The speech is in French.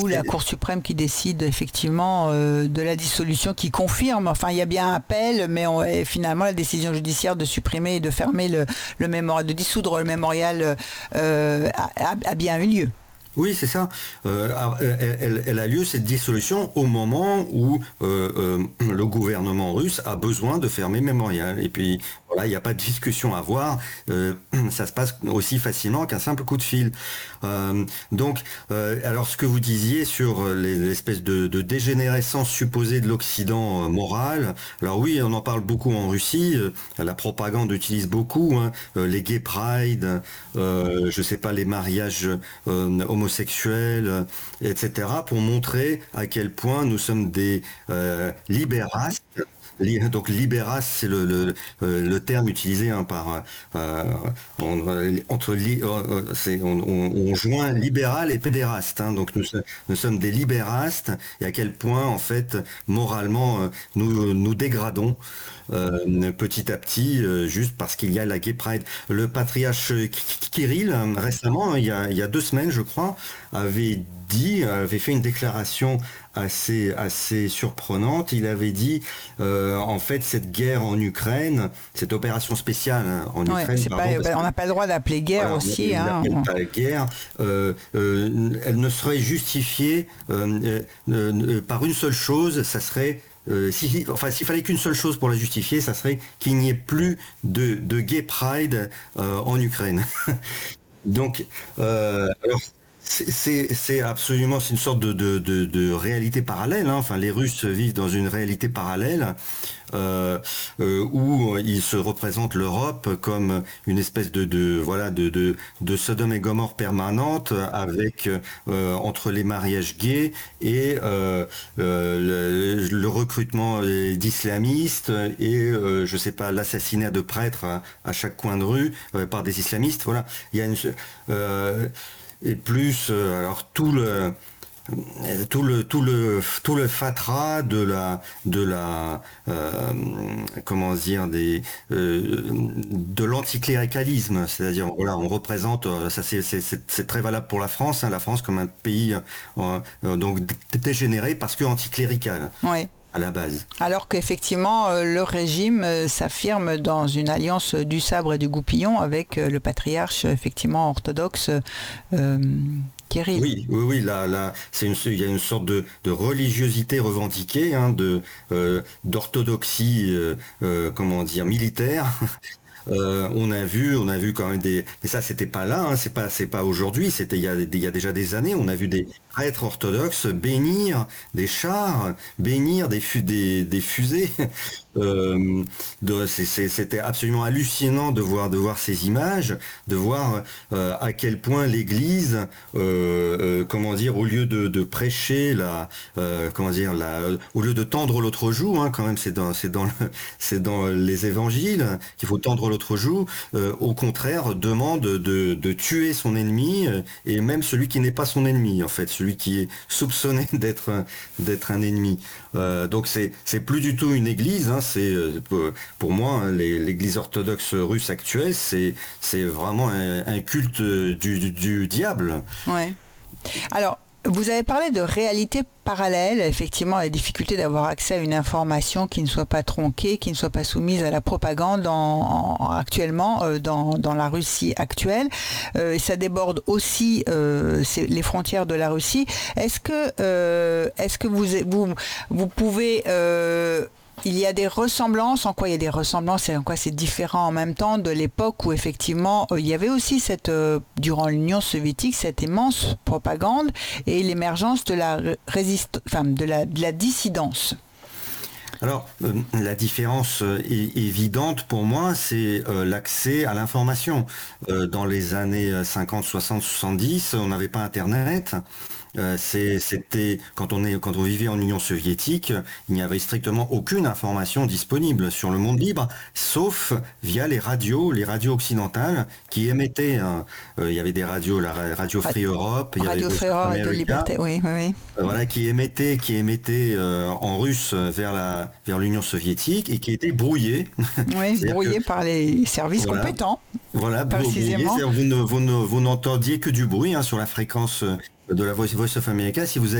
ou la Cour suprême qui décide effectivement de la dissolution, qui confirme, enfin il y a bien un appel, mais finalement la décision judiciaire de supprimer et de fermer le mémorial, de dissoudre le mémorial a bien eu lieu. Oui, c'est ça. Elle a lieu, cette dissolution, au moment où le gouvernement russe a besoin de fermer Mémorial. Et puis, voilà, il n'y a pas de discussion à avoir. Ça se passe aussi facilement qu'un simple coup de fil. Alors, ce que vous disiez sur l'espèce de dégénérescence supposée de l'Occident moral, alors oui, on en parle beaucoup en Russie. La propagande utilise beaucoup les gay pride, je sais pas, les mariages homosexuels, etc., pour montrer à quel point nous sommes des libérastes. Donc libéras, c'est le terme utilisé par on joint libéral et pédéraste. Donc nous sommes des libérastes, et à quel point en fait moralement nous dégradons petit à petit, juste parce qu'il y a la Gay Pride. Le patriarche Kirill, récemment, il y a 2 semaines, je crois, avait fait une déclaration assez surprenante. Il avait dit, en fait, cette guerre en Ukraine, cette opération spéciale en Ukraine, on n'a pas le droit d'appeler guerre, voilà, aussi. Pas la guerre, elle ne serait justifiée par une seule chose, ça serait s'il fallait qu'une seule chose pour la justifier, ça serait qu'il n'y ait plus de gay pride en Ukraine. Donc, alors, c'est absolument, c'est une sorte de réalité parallèle. Enfin, les Russes vivent dans une réalité parallèle où ils se représentent l'Europe comme une espèce de Sodome et Gomorrhe permanente, avec entre les mariages gays et le recrutement d'islamistes et je sais pas, l'assassinat de prêtres à chaque coin de rue par des islamistes. Voilà, il y a et plus alors tout le fatras de l'anticléricalisme, c'est-à-dire voilà, on représente ça, c'est très valable pour la France, la France comme un pays donc dégénéré parce que anticlérical. Oui. À la base. Alors qu'effectivement, le régime s'affirme dans une alliance du sabre et du goupillon avec le patriarche effectivement orthodoxe Kirill. Oui, là, il y a une sorte de religiosité revendiquée, d'orthodoxie, militaire. On a vu quand même mais ça c'était pas là, c'est pas aujourd'hui, c'était il y a déjà des années, on a vu des prêtres orthodoxes bénir des chars, bénir des fusées. C'était absolument hallucinant de voir ces images, de voir à quel point l'Église, au lieu de prêcher au lieu de tendre l'autre joue, quand même c'est dans les évangiles qu'il faut tendre l'autre joue, au contraire demande de tuer son ennemi, et même celui qui n'est pas son ennemi, en fait, celui qui est soupçonné d'être un ennemi. Donc c'est plus du tout une église, c'est pour moi l'église orthodoxe russe actuelle, c'est vraiment un culte du diable. Ouais. Alors, vous avez parlé de réalité parallèle, effectivement la difficulté d'avoir accès à une information qui ne soit pas tronquée, qui ne soit pas soumise à la propagande actuellement dans la Russie actuelle. Ça déborde aussi les frontières de la Russie. Est-ce que vous pouvez il y a des ressemblances, en quoi il y a des ressemblances et en quoi c'est différent en même temps de l'époque où effectivement il y avait aussi durant l'Union soviétique cette immense propagande et l'émergence de la dissidence. Alors, la différence évidente pour moi, c'est l'accès à l'information. Dans les années 50, 60, 70, on n'avait pas Internet. C'était quand on vivait en Union soviétique, il n'y avait strictement aucune information disponible sur le monde libre, sauf via les radios occidentales qui émettaient. Il y avait des radios, la radio Free Europe, il y Radio avait Free Europe de Liberté, oui. Voilà, qui émettaient en russe vers l'Union soviétique et qui étaient brouillés. Oui, brouillés par les services compétents. Voilà, brouillés. Vous n'entendiez que du bruit sur la fréquence de la Voice of America. Si vous